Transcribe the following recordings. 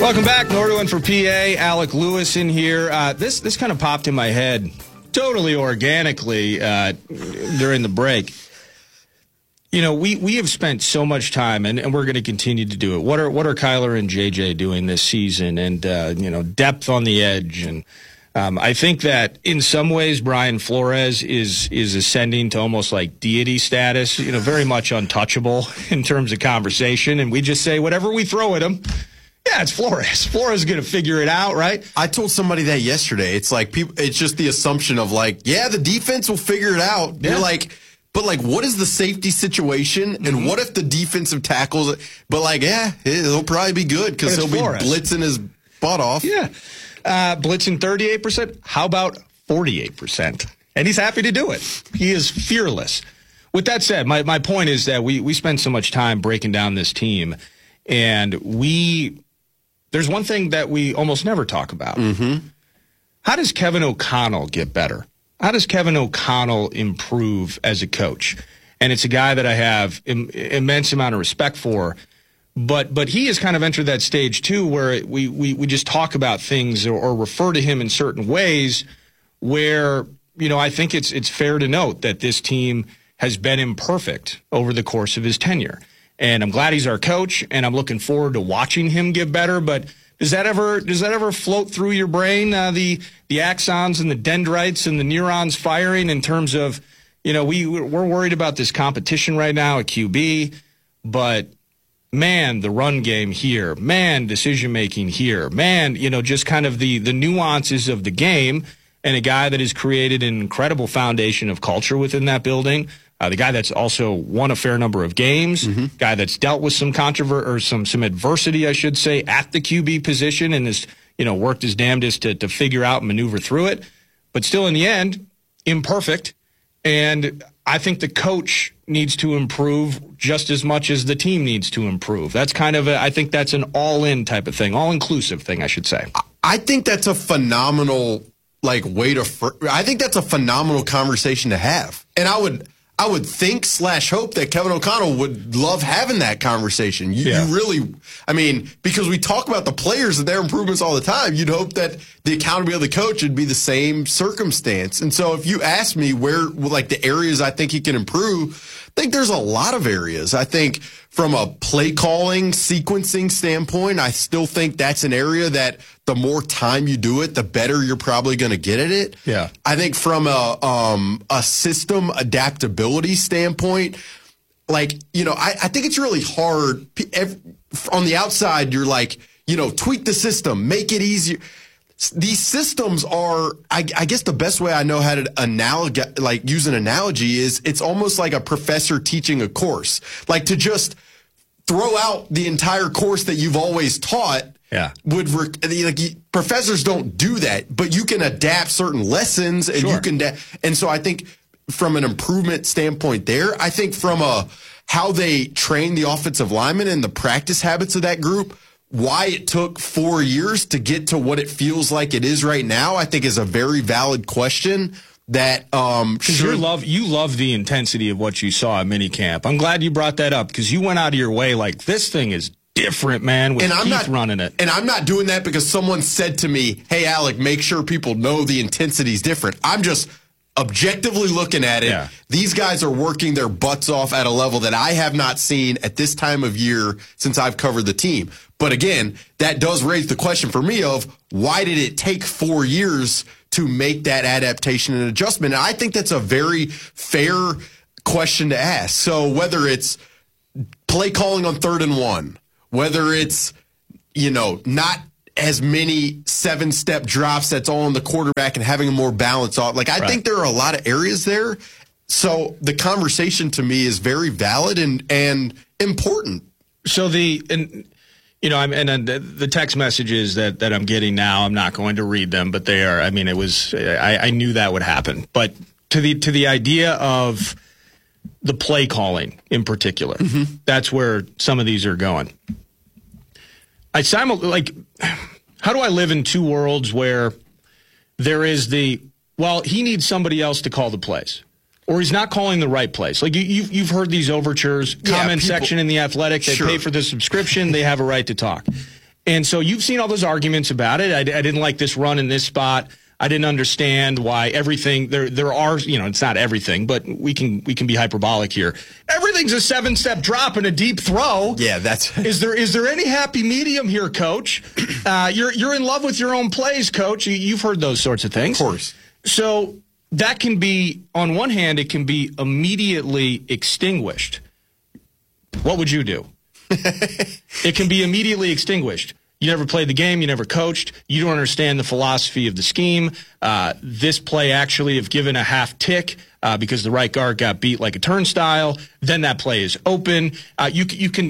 Welcome back. Nordo for PA. Alec Lewis in here. This kind of popped in my head totally organically during the break. You know, we have spent so much time, and we're going to continue to do it. What are Kyler and JJ doing this season? And, depth on the edge. And I think that in some ways Brian Flores is ascending to almost like deity status, very much untouchable in terms of conversation. And we just say whatever we throw at him. Yeah, it's Flores. Flores is going to figure it out, right? I told somebody that yesterday. It's like it's just the assumption of the defense will figure it out. Yeah. You're like, but what is the safety situation? Mm-hmm. And what if the defensive tackles? But he'll probably be good because he'll Flores. Be blitzing his butt off. Yeah, blitzing 38%. How about 48%? And he's happy to do it. He is fearless. With that said, my point is that we spend so much time breaking down this team, and there's one thing that we almost never talk about. Mm-hmm. How does Kevin O'Connell get better? How does Kevin O'Connell improve as a coach? And it's a guy that I have immense amount of respect for. But he has kind of entered that stage, too, where we just talk about things or refer to him in certain ways where, I think it's fair to note that this team has been imperfect over the course of his tenure. And I'm glad he's our coach, and I'm looking forward to watching him get better. But does that ever float through your brain, the axons and the dendrites and the neurons firing in terms of, we're worried about this competition right now at QB, but man, the run game here, man, decision-making here, man, just kind of the nuances of the game, and a guy that has created an incredible foundation of culture within that building. The guy that's also won a fair number of games, mm-hmm. guy that's dealt with some controversy or some adversity, I should say, at the QB position, and has worked his damnedest to figure out and maneuver through it. But still, in the end, imperfect. And I think the coach needs to improve just as much as the team needs to improve. That's kind of I think that's an all-in type of thing, all-inclusive thing, I should say. I think that's a phenomenal I think that's a phenomenal conversation to have, and I would think / hope that Kevin O'Connell would love having that conversation. You really, because we talk about the players and their improvements all the time, you'd hope that the accountability of the coach would be the same circumstance. And so if you ask me where, the areas I think he can improve, I think there's a lot of areas. I think from a play calling, sequencing standpoint, I still think that's an area that the more time you do it, the better you're probably going to get at it. Yeah. I think from a system adaptability standpoint, I think it's really hard. On the outside, you're tweak the system, make it easier. These systems are, I guess the best way I know how to use an analogy is it's almost like a professor teaching a course. To just throw out the entire course that you've always taught. Yeah. Professors don't do that, but you can adapt certain lessons and sure. you can, and so I think from an improvement standpoint there, I think from how they train the offensive linemen and the practice habits of that group, why it took 4 years to get to what it feels like it is right now, I think is a very valid question. That sure. you love the intensity of what you saw at minicamp. I'm glad you brought that up because you went out of your way this thing is different, man, with Keith running it. And I'm not doing that because someone said to me, hey, Alec, make sure people know the intensity is different. I'm just objectively looking at it. Yeah. These guys are working their butts off at a level that I have not seen at this time of year since I've covered the team. But again, that does raise the question for me of why did it take 4 years to make that adaptation and adjustment? And I think that's a very fair question to ask. So whether it's play calling on 3rd and 1, whether it's, not as many 7-step drops that's all on the quarterback and having a more balanced off. I think there are a lot of areas there. So the conversation to me is very valid and important. So the text messages that I'm getting now, I'm not going to read them, but they are, I knew that would happen. But to the idea of the play calling in particular, mm-hmm. that's where some of these are going. How do I live in two worlds where there is he needs somebody else to call the plays, or he's not calling the right plays? You've heard these overtures, comment section in The Athletic, they sure. pay for the subscription, they have a right to talk. And so you've seen all those arguments about it. I didn't like this run in this spot. I didn't understand why everything there are, it's not everything, but we can be hyperbolic here. Everything's a 7-step drop and a deep throw. Yeah, that's is there any happy medium here, Coach? You're in love with your own plays, Coach. You've heard those sorts of things. Of course. So that can be, on one hand, it can be immediately extinguished. What would you do? It can be immediately extinguished. You never played the game. You never coached. You don't understand the philosophy of the scheme. This play actually, if given a half tick because the right guard got beat like a turnstile, then that play is open. You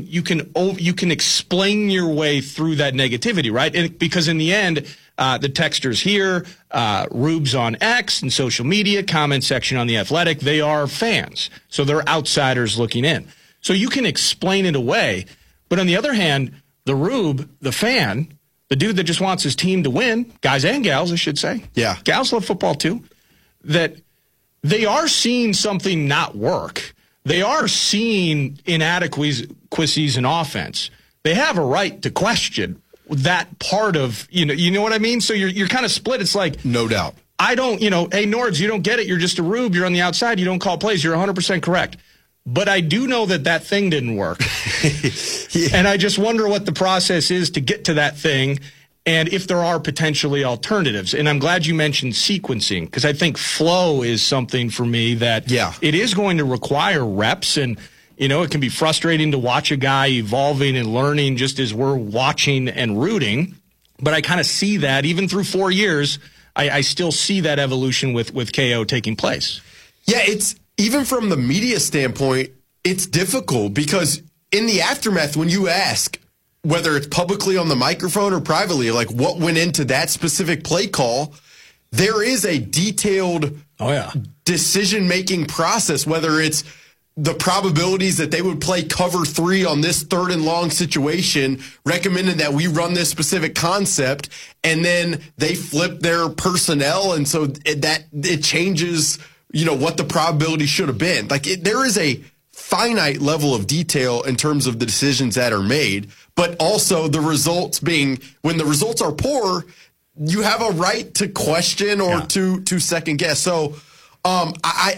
can explain your way through that negativity, right? And because in the end, the texters here, Rubes on X and social media, comment section on The Athletic, they are fans. So they're outsiders looking in. So you can explain it away. But on the other hand, the Rube, the fan, the dude that just wants his team to win, guys and gals, I should say. Yeah. Gals love football too. That they are seeing something not work. They are seeing inadequacies in offense. They have a right to question that part of, you know what I mean? So you're kind of split. It's like, no doubt. I don't, hey, Nords, you don't get it. You're just a Rube. You're on the outside. You don't call plays. You're 100% correct. But I do know that thing didn't work. Yeah. And I just wonder what the process is to get to that thing and if there are potentially alternatives. And I'm glad you mentioned sequencing because I think flow is something for me that it is going to require reps. And, it can be frustrating to watch a guy evolving and learning just as we're watching and rooting. But I kind of see that even through 4 years, I still see that evolution with KO taking place. Yeah, it's even from the media standpoint, it's difficult because in the aftermath, when you ask whether it's publicly on the microphone or privately, like what went into that specific play call, there is a detailed decision-making process, whether it's the probabilities that they would play cover 3 on this 3rd and long situation, recommended that we run this specific concept, and then they flip their personnel, and so it changes what the probability should have been. Like there is a finite level of detail in terms of the decisions that are made, but also the results being, when the results are poor, you have a right to question or to second guess. So I'm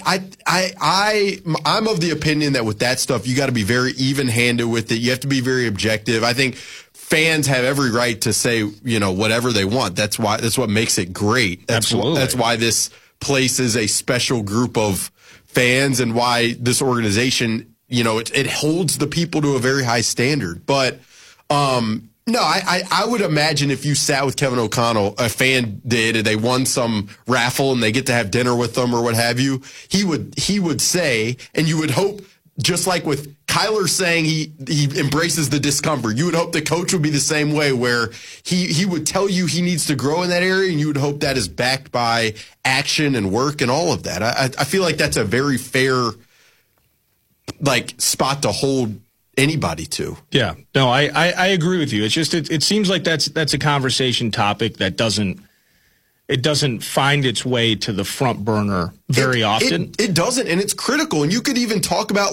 of the opinion that with that stuff, you got to be very even-handed with it. You have to be very objective. I think fans have every right to say, whatever they want. That's what makes it great. Absolutely. That's why this place is a special group of fans and why this organization, it holds the people to a very high standard. But no, I would imagine if you sat with Kevin O'Connell, a fan did, and they won some raffle and they get to have dinner with them or what have you, he would say, and you would hope, just like with Kyler saying he embraces the discomfort, you would hope the coach would be the same way, where he would tell you he needs to grow in that area, and you would hope that is backed by action and work and all of that. I feel like that's a very fair spot to hold anybody to. Yeah, no, I agree with you. It's just it seems like that's a conversation topic that doesn't find its way to the front burner very often. It doesn't, and it's critical. And you could even talk about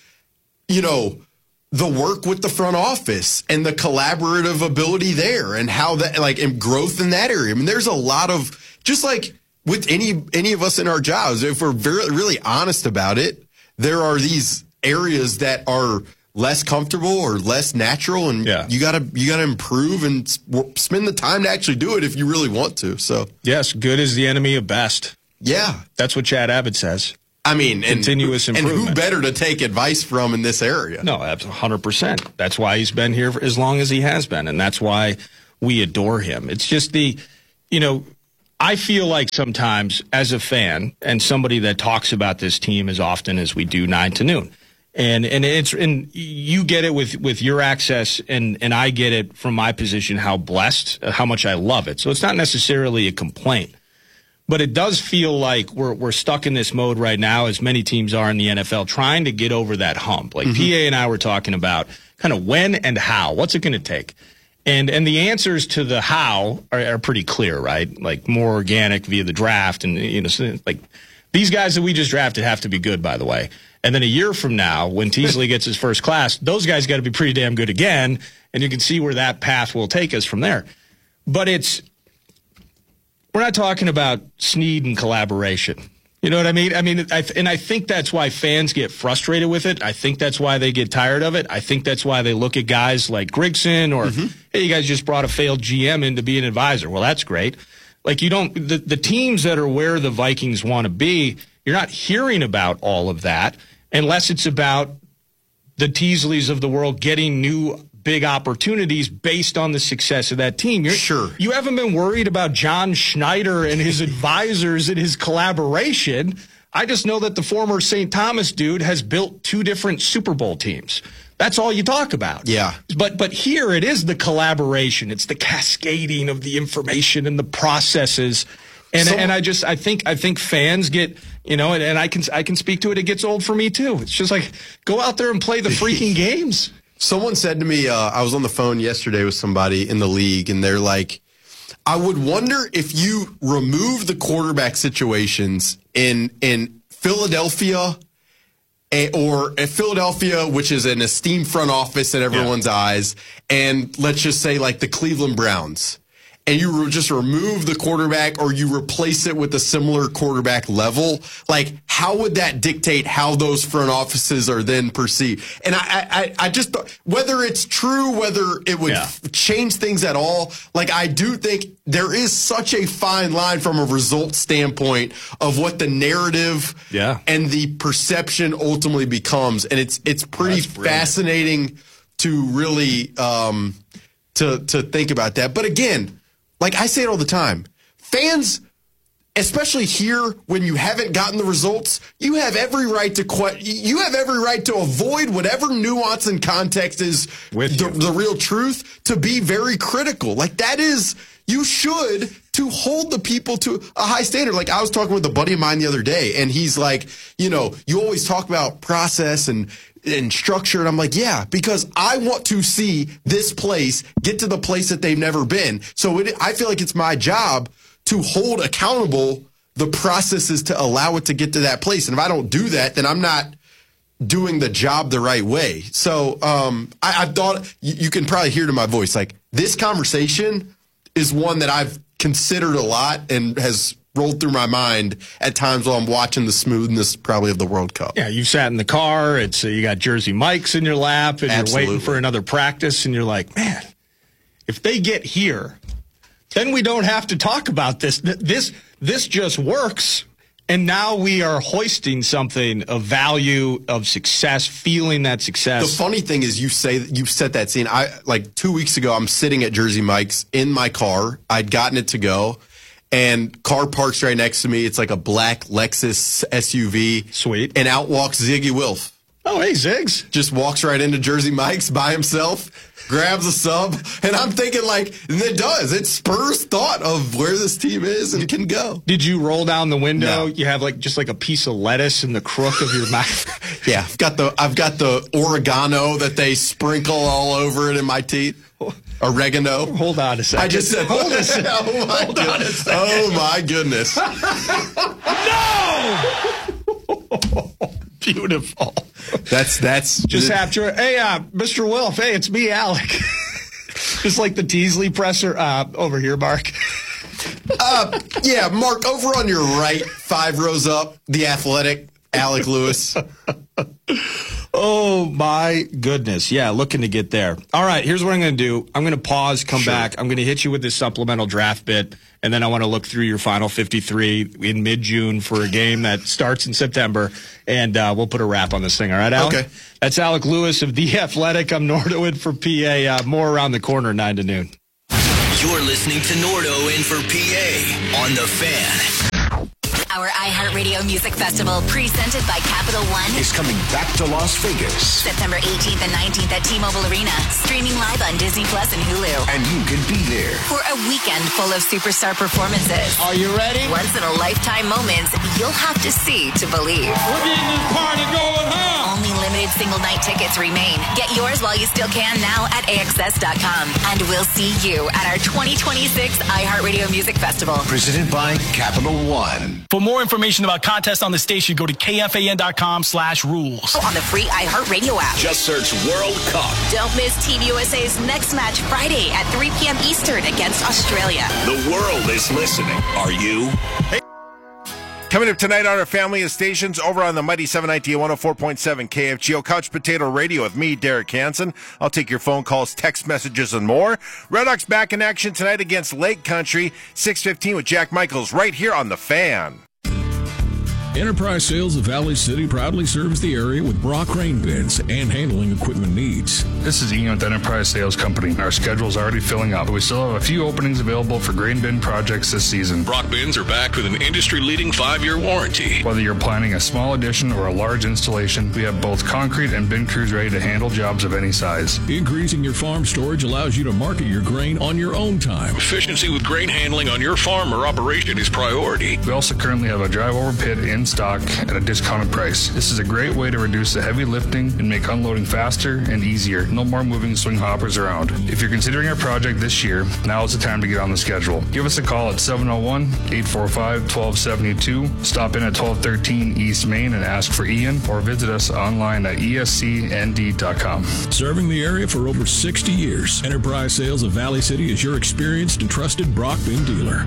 the work with the front office and the collaborative ability there, and how that and growth in that area. I mean, there's a lot of, just like with any of us in our jobs, if we're really honest about it, there are these areas that are less comfortable or less natural, and you gotta improve and spend the time to actually do it if you really want to. So yes, good is the enemy of best. Yeah, that's what Chad Abbott says. I mean, continuous improvement. And who better to take advice from in this area? No, 100%. That's why he's been here for as long as he has been, and that's why we adore him. It's just I feel like sometimes as a fan and somebody that talks about this team as often as we do 9 to noon. And you get it with your access, and I get it from my position, how blessed, how much I love it. So it's not necessarily a complaint, but it does feel like we're stuck in this mode right now, as many teams are in the NFL, trying to get over that hump. Like PA and I were talking about kind of when and how. What's it going to take? And the answers to the how are pretty clear, right? Like more organic via the draft, and these guys that we just drafted have to be good, by the way. And then a year from now, when Teasley gets his first class, those guys got to be pretty damn good again. And you can see where that path will take us from there. But we're not talking about Snead and collaboration. You know what I mean? I think that's why fans get frustrated with it. I think that's why they get tired of it. I think that's why they look at guys like Grigson or, hey, you guys just brought a failed GM in to be an advisor. Well, that's great. Like, you don't, the teams that are where the Vikings want to be, you're not hearing about all of that unless it's about the Teasleys of the world getting new big opportunities based on the success of that team. You haven't been worried about John Schneider and his advisors and his collaboration. I just know that the former St. Thomas dude has built 2 different Super Bowl teams. That's all you talk about. Yeah. But here it is the collaboration. It's the cascading of the information and the processes. And I think fans get, and I can speak to it. It gets old for me too. It's just like, go out there and play the freaking games. Someone said to me, I was on the phone yesterday with somebody in the league, and they're like, I would wonder if you remove the quarterback situations in Philadelphia, or Philadelphia, which is an esteemed front office in everyone's eyes, and let's just say like the Cleveland Browns, and you just remove the quarterback or you replace it with a similar quarterback level, like how would that dictate how those front offices are then perceived? And I just, whether it's true, whether it would change things at all, like I do think there is such a fine line from a result standpoint of what the narrative and the perception ultimately becomes. And it's pretty fascinating to really to think about that. But again, like I say it all the time, fans, especially here when you haven't gotten the results, you have every right to avoid whatever nuance and context is the real truth, to be very critical. Like that is, you should, to hold the people to a high standard. Like I was talking with a buddy of mine the other day, and he's like, you always talk about process and structure. And I'm like, yeah, because I want to see this place get to the place that they've never been. So I feel like it's my job to hold accountable the processes to allow it to get to that place. And if I don't do that, then I'm not doing the job the right way. So I thought you can probably hear to my voice, like this conversation is one that I've considered a lot and has rolled through my mind at times while I'm watching the smoothness probably of the World Cup. Yeah, you've sat in the car. It's you got Jersey Mike's in your lap, and you're waiting for another practice, and you're like, man, if they get here, then we don't have to talk about this. This just works, and now we are hoisting something of value, of success, feeling that success. The funny thing is, you set that scene. Like 2 weeks ago, I'm sitting at Jersey Mike's in my car. I'd gotten it to go. And car parks right next to me. It's like a black Lexus SUV. Sweet. And out walks Ziggy Wilf. Oh, hey, Ziggs. Just walks right into Jersey Mike's by himself, grabs a sub. And I'm thinking, like, and it does. It spurs thought of where this team is and can go. Did you roll down the window? No. You have just a piece of lettuce in the crook of your mouth? Yeah, I've got the oregano that they sprinkle all over it in my teeth. Oregano. Hold on a second. I just said, hold a second. Hold on a second. Oh, my goodness. No! Beautiful. That's just after. Hey, Mr. Wilf. Hey, it's me, Alec. Just like the Teasley presser over here, Mark. Yeah, Mark, over on your right, 5 rows up, the athletic Alec Lewis. Oh, my goodness. Yeah, looking to get there. All right, here's what I'm going to do. I'm going to pause, come back. I'm going to hit you with this supplemental draft bit, and then I want to look through your final 53 in mid-June for a game that starts in September, and we'll put a wrap on this thing. All right, Alec? Okay. That's Alec Lewis of The Athletic. I'm Nordo in for PA. More around the corner, 9 to noon. You're listening to Nordo in for PA on The Fan. Our iHeartRadio Music Festival, presented by Capital One, is coming back to Las Vegas. September 18th and 19th at T-Mobile Arena. Streaming live on Disney Plus and Hulu. And you can be there for a weekend full of superstar performances. Are you ready? Once-in-a-lifetime moments you'll have to see to believe. We're getting this party going home. Only limited single-night tickets remain. Get yours while you still can now at AXS.com. And we'll see you at our 2026 iHeartRadio Music Festival. Presented by Capital One. For more information about contests on the station, go to kfan.com/rules. On the free iHeartRadio app. Just search World Cup. Don't miss Team USA's next match Friday at 3 p.m. Eastern against Australia. The world is listening. Are you? Coming up tonight on our family of stations over on the Mighty 790 104.7 KFGO Couch Potato Radio with me, Derek Hansen. I'll take your phone calls, text messages, and more. Redhawks back in action tonight against Lake Country, 6:15 with Jack Michaels right here on The Fan. Enterprise Sales of Valley City proudly serves the area with Brock grain bins and handling equipment needs. This is Ian with Enterprise Sales Company. Our schedule is already filling up, but we still have a few openings available for grain bin projects this season. Brock bins are backed with an industry-leading 5-year warranty. Whether you're planning a small addition or a large installation, we have both concrete and bin crews ready to handle jobs of any size. Increasing your farm storage allows you to market your grain on your own time. Efficiency with grain handling on your farm or operation is priority. We also currently have a drive-over pit in stock at a discounted price. This is a great way to reduce the heavy lifting and make unloading faster and easier. No more moving swing hoppers around. If you're considering a project this year, now is the time to get on the schedule. Give us a call at 701-845-1272. Stop in at 1213 East Main and ask for Ian, or visit us online at escnd.com. Serving the area for over 60 years, Enterprise Sales of Valley City is your experienced and trusted Brock bin dealer.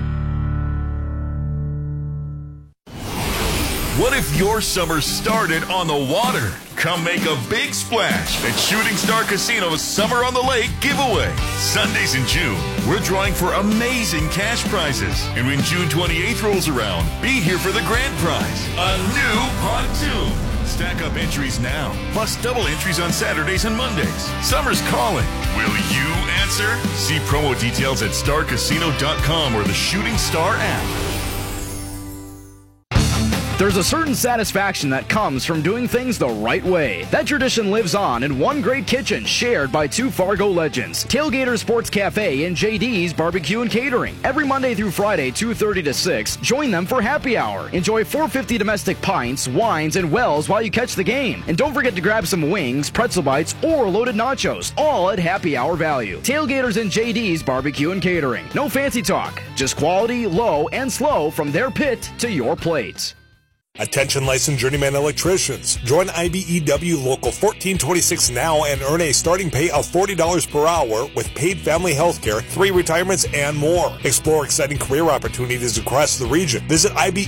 What if your summer started on the water? Come make a big splash at Shooting Star Casino's Summer on the Lake giveaway. Sundays in June, we're drawing for amazing cash prizes. And when June 28th rolls around, be here for the grand prize, a new pontoon. Stack up entries now, plus double entries on Saturdays and Mondays. Summer's calling. Will you answer? See promo details at starcasino.com or the Shooting Star app. There's a certain satisfaction that comes from doing things the right way. That tradition lives on in one great kitchen shared by two Fargo legends, Tailgater Sports Cafe and JD's Barbecue and Catering. Every Monday through Friday, 2:30 to 6, join them for happy hour. Enjoy $4.50 domestic pints, wines, and wells while you catch the game. And don't forget to grab some wings, pretzel bites, or loaded nachos, all at happy hour value. Tailgaters and JD's Barbecue and Catering. No fancy talk, just quality, low, and slow from their pit to your plate. Attention licensed journeyman electricians. Join IBEW Local 1426 now and earn a starting pay of $40 per hour with paid family health care, 3 retirements, and more. Explore exciting career opportunities across the region. Visit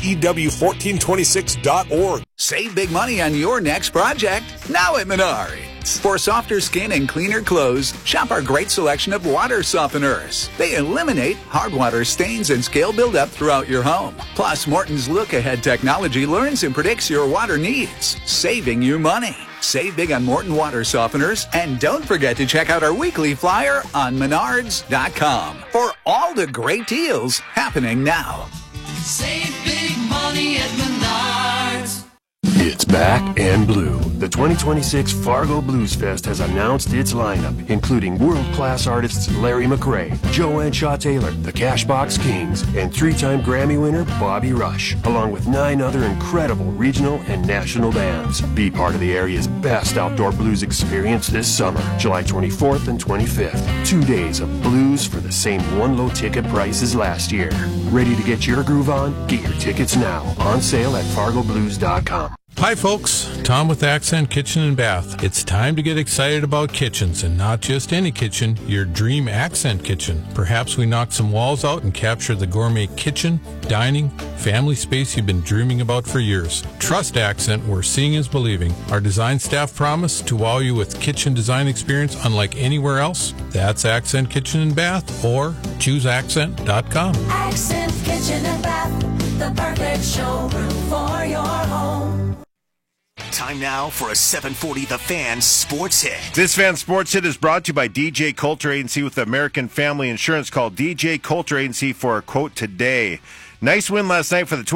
IBEW1426.org. Save big money on your next project now at Menards. For softer skin and cleaner clothes, shop our great selection of water softeners. They eliminate hard water stains and scale buildup throughout your home. Plus, Morton's look-ahead technology learns and predicts your water needs, saving you money. Save big on Morton water softeners, and don't forget to check out our weekly flyer on Menards.com for all the great deals happening now. Save big money at Menards. It's back and blue. The 2026 Fargo Blues Fest has announced its lineup, including world-class artists Larry McRae, Joanne Shaw Taylor, the Cashbox Kings, and 3-time Grammy winner Bobby Rush, along with 9 other incredible regional and national bands. Be part of the area's best outdoor blues experience this summer, July 24th and 25th. 2 days of blues for the same one low ticket price as last year. Ready to get your groove on? Get your tickets now. On sale at fargoblues.com. Hi folks, Tom with Accent Kitchen and Bath. It's time to get excited about kitchens, and not just any kitchen, your dream Accent kitchen. Perhaps we knock some walls out and capture the gourmet kitchen, dining, family space you've been dreaming about for years. Trust Accent, where seeing is believing. Our design staff promise to wow you with kitchen design experience unlike anywhere else. That's Accent Kitchen and Bath, or chooseaccent.com. Accent Kitchen and Bath, the perfect showroom for your home. Time now for a 740 The Fan Sports Hit. This Fan Sports Hit is brought to you by DJ Coulter Agency with American Family Insurance. Call DJ Coulter Agency for a quote today. Nice win last night for the